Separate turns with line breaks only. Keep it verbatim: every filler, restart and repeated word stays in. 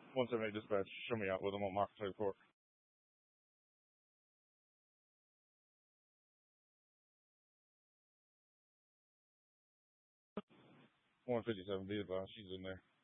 one seven eight dispatch, show me out with them on Moccasin Court. one fifty-seven, be advised, she's in there.